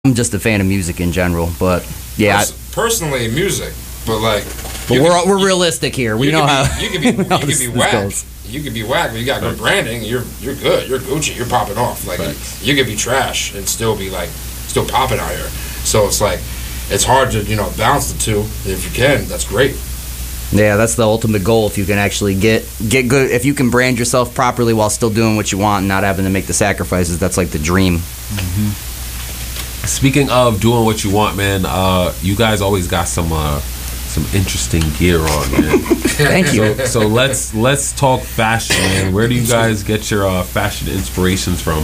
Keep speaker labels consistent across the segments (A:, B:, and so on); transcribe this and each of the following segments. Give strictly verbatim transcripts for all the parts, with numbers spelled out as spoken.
A: I'm just a fan of music in general, but yeah.
B: Pers- personally, music, but like.
A: But we're we're realistic here. We know
B: be,
A: how.
B: You can be you can be whack. You can be whack, but you got good branding. You're you're good. You're Gucci. You're popping off. Like you, you can be trash and still be like still popping out here. So it's like it's hard to you know balance the two. If you can, that's great.
A: Yeah, that's the ultimate goal. If you can actually get get good, if you can brand yourself properly while still doing what you want and not having to make the sacrifices, that's like the dream.
C: Mm-hmm. Speaking of doing what you want, man, uh, you guys always got some uh, some interesting gear on, man.
A: Thank you.
C: So, so let's let's talk fashion, man. Where do you guys get your uh, fashion inspirations from?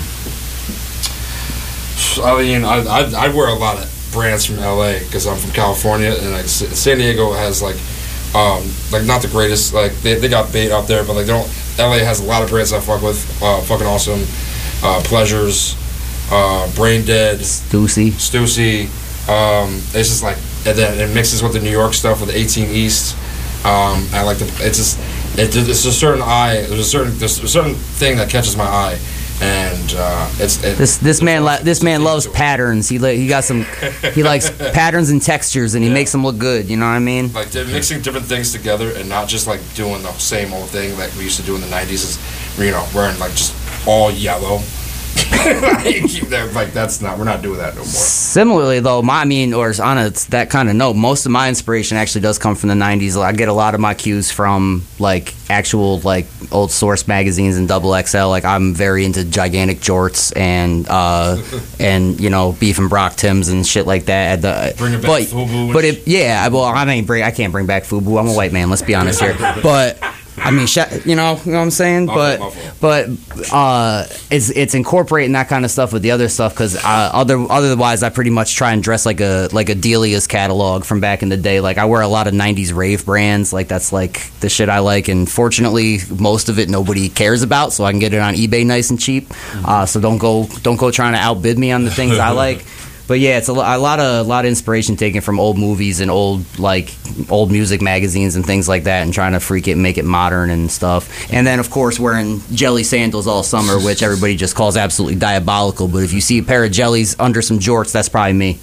B: I mean, I, I I wear a lot of brands from L A because I'm from California, and like San Diego has like um, like not the greatest. Like they they got bait out there, but like they don't. L A has a lot of brands I fuck with. Uh, fucking awesome. Uh, Pleasures. Uh, Brain Dead,
A: Stussy,
B: Stussy. Um, it's just like, and then it mixes with the New York stuff with the eighteen East. Um, I like the. It's just, it, it's a certain eye. There's a certain, there's a certain thing that catches my eye, and uh, it's it,
A: this this man li- this man loves patterns. He li- he got some. He likes patterns and textures, and he yeah. makes them look good. You know what I mean?
B: Like they're mixing different things together, and not just like doing the same old thing like we used to do in the nineties. Is you know wearing like just all yellow. Keep that, like that's not we're not doing that no more.
A: Similarly though, my I mean or on a, that kind of note, most of my inspiration actually does come from the nineties. I get a lot of my cues from like actual like old Source magazines and double X L. Like I'm very into gigantic jorts and uh and you know Beef and Brock Tims and shit like that. The,
B: bring it back
A: but,
B: Fubu
A: but it, yeah, well I mean bring I can't bring back Fubu. I'm a white man. Let's be honest here, but. I mean, you know, you know what I'm saying, but but uh, it's it's incorporating that kind of stuff with the other stuff because uh, other otherwise I pretty much try and dress like a like a Delia's catalog from back in the day. Like I wear a lot of nineties rave brands, like that's like the shit I like, and fortunately most of it nobody cares about, so I can get it on eBay nice and cheap. Uh, so don't go don't go trying to outbid me on the things I like. But yeah, it's a, a lot of a lot of inspiration taken from old movies and old like old music magazines and things like that, and trying to freak it and make it modern and stuff. And then of course wearing jelly sandals all summer, which everybody just calls absolutely diabolical. But if you see a pair of jellies under some jorts, that's probably me.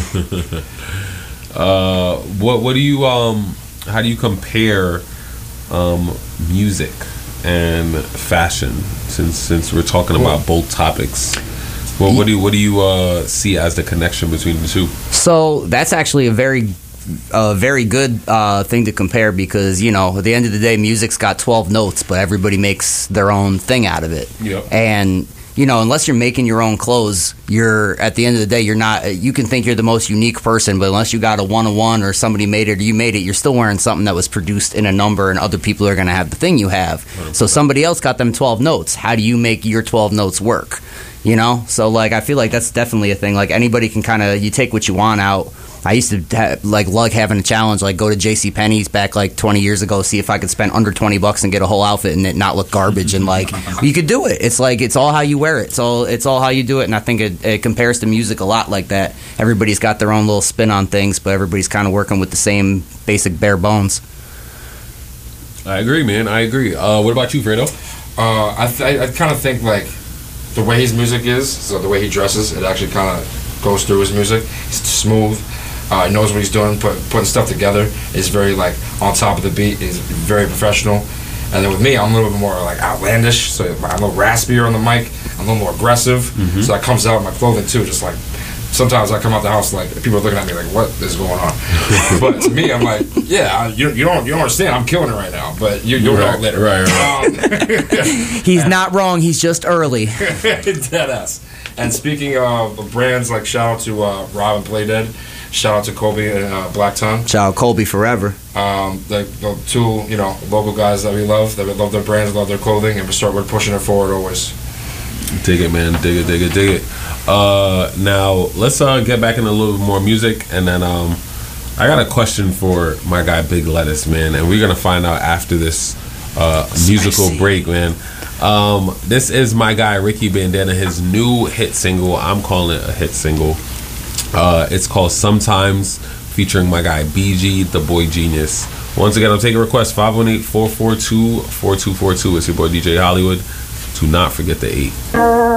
C: uh, what what do you um? How do you compare um music and fashion? Since since we're talking about both topics. Well, what do you what do you uh, see as the connection between the two?
A: So that's actually a very, uh, very good uh, thing to compare because you know at the end of the day, music's got twelve notes, but everybody makes their own thing out of it.
C: Yep.
A: And you know, unless you're making your own clothes, you're at the end of the day, you're not. You can think you're the most unique person, but unless you got a one on one or somebody made it or you made it, you're still wearing something that was produced in a number, and other people are going to have the thing you have. Right. So somebody else got them twelve notes. How do you make your twelve notes work? You know, so like I feel like that's definitely a thing. Like anybody can kind of you take what you want out. I used to ha- like lug having a challenge, like go to JCPenney's back like twenty years ago, see if I could spend under twenty bucks and get a whole outfit and it not look garbage. And like you could do it. It's like it's all how you wear it. It's all it's all how you do it. And I think it, it compares to music a lot like that. Everybody's got their own little spin on things, but everybody's kind of working with the same basic bare bones.
C: I agree, man. I agree. Uh, what about you, Fredo?
B: Uh, I th- I kind of think like. The way his music is, so the way he dresses, it actually kind of goes through his music. He's smooth. Uh, he knows what he's doing, put, putting stuff together. He's very like on top of the beat. He's very professional. And then with me, I'm a little bit more like outlandish. So I'm a little raspier on the mic. I'm a little more aggressive. Mm-hmm. So that comes out in my clothing too. Just like sometimes I come out the house like people are looking at me like, "What is going on?" But to me, I'm like, "Yeah, you, you don't you don't understand. I'm killing it right now." But you, you'll
C: right,
B: know later.
C: Right, right.
B: Um,
A: He's not wrong. He's just early.
B: Deadass. And speaking of brands, like shout out to uh, Rob and Play Dead. Shout out to Colby and uh, Black Tongue.
A: Shout out Colby forever.
B: Um, the, the two, you know, local guys that we love, that we love their brands, love their clothing, and we start with pushing it forward always.
C: Dig it, man. Dig it, dig it, dig it. Uh, now, let's uh, get back into a little bit more music, and then um, I got a question for my guy Big Lettuce, man, and we're going to find out after this uh, musical break, man. Um, this is my guy Ricky Bandana, his new hit single. I'm calling it a hit single. Uh, it's called Sometimes, featuring my guy B G, the boy genius. Once again, I'm taking requests five one eight, four four two, four two four two. It's your boy D J Hollywood. Do not forget the eight.